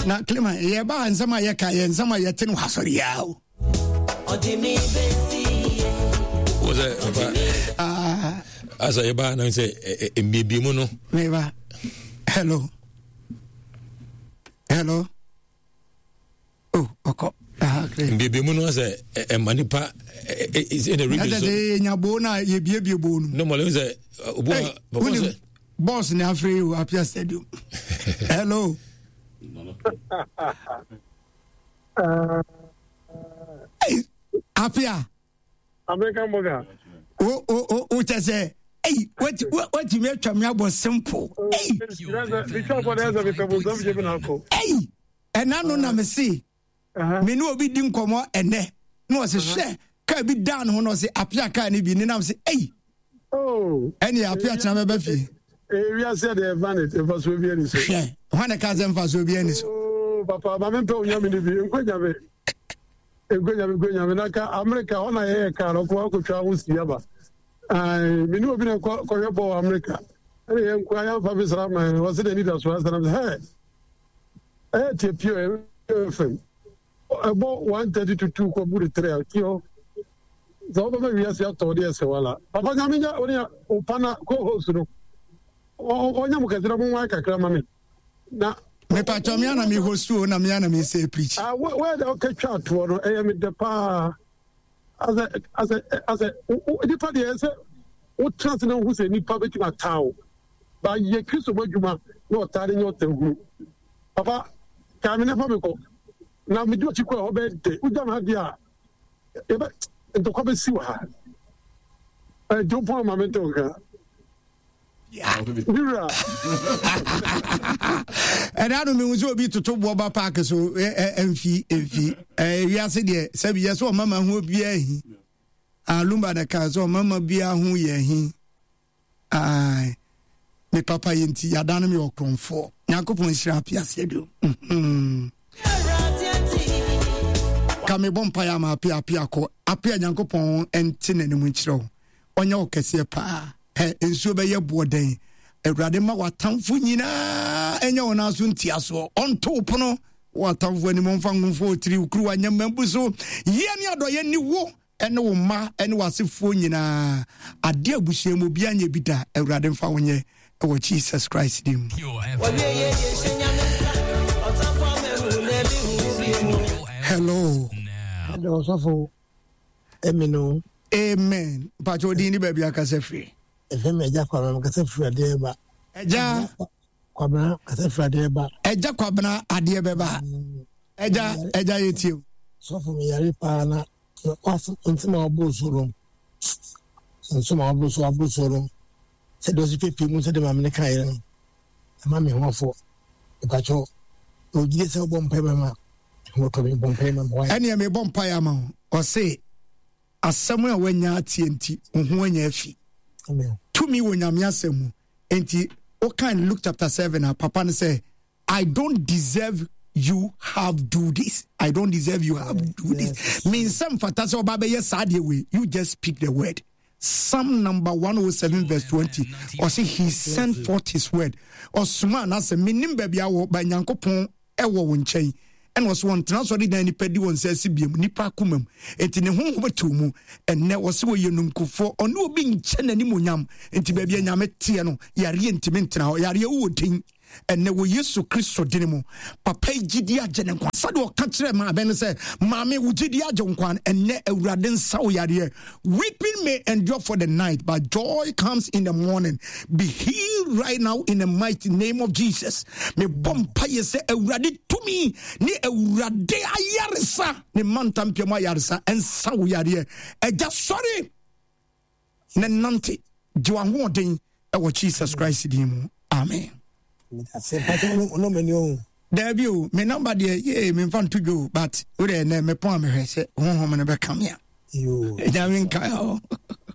Na Clema, ye ba nsama ye ka ye nsama ye tin wasori ya o. Odimi besi. Was it as I ba na say mbibi mu no. Me ba. Hello. Oh, okay. Mbibi mu no say manipa is in the region. Ada de nyabo na ye biebie bo no. No mo le say boss na free you Apia Stadium. Hello. Hey, Apia. American burger. Oh, just say, hey, what you make from your simple. Hey, and I know na see. Me no be dim komo ene. No say share. Ka be down ho no say Apia ka ni bi ni na say, hey. Oh, any Apia chama be fi. We are said the vanity for so be any so. Yeah, when the cousin for so be any so. Oh, papa, ma me pe onya me ni bi enkonya me. Enkonya me na ka America ona ye ka ro ko akotwa wo siaba. Me ni obi na ko yebo America. Any enko aya fa bi sara ma was the leader so asara me hey te pio FM about 1:30 to 2 ko buri 3 akio zo ba we asia to de se wala papa nyaminya oni opana ko host no onya mu kadira mu wa kakra ma me na me pa to me na me host o na me na me say preach where the okay chat to no me de pa as a the party say o trans na hu se ni pa be tima tawo ba ye kristo badwuma no tare nyo tawu papa ka me na fa me ko na me do chiko o be de u jam ha dia e ba ento ko be si wa jo po ma me to ka yeah. And I don't mean we be to talk about park so enfi we are say there say yes o mama hu bia hi alumba da ka so mama bia hu ye hi ai me papa yenti yadana me okromfo yakopon hira Apia Stadium kame bompa ya ma Apia ko Apia yakopon enti nanim nkyerɛ onya okese pa ensuo be ye boden awurade ma watamfo nyina enya wona so ntiaso onto pono watamfo ani momfa ngumfo tiri ukru anya mambu so ye ne adoye ni wo ene wo ma ene wasefo nyina ade abuhye mu bia nya bida awurade mfa wonye ewo Jesus Christ dim. Hello so emino amen pacho di ni baby akase free FM eja kwabena kase free ade ba eja kwabena kase free ade ba eja kwabena ade beba eja yetio so for me yari pa na kwaso ntima obosoro nsoma obosoro se dozi pepe mu se de mamne kai no ma me hofo pacho ogide se obompa ba ma mo to me bompa ma boy ene me bompa ya ma o se asɛm a wanya atienti ho anya afi amen to me when nyame asɛm enti o can Luke chapter 7 papa no say I don't deserve you have do this I don't deserve you have do this mean some fata so baba yes ade we you just speak the word Psalm number 107 verse 20 or say he sent forth his word or suma na say minim baabi awo ba nyankopon ewo wo nkyɛn and was one transfer the nipedi won say sibiem nipa kumam enti ne honhom betumu enne wose wo yenunkufo ono obi nche nanimonyam enti baabi anyame tie no yare ntimi ntena yare wo tin enne wo Yesu Kristo dinemu papa gidi agene nkwa sade o ka kire ma ben say maame wo gidi age nkwa enne awurade nsa wo yare weeping may endure for the night but joy comes in the morning be healed right now in the mighty name of Jesus me bompa ye say awurade tumi ni awurade ayaresa ne mantampia ma yaresa ensa wo yare eja sorry ne nante jiwa ho den e wo Jesus Christ dimu amen. no menu there be me number there yeah me fan to go but we there me pon me hwese honhom ne be come here you e ja win kai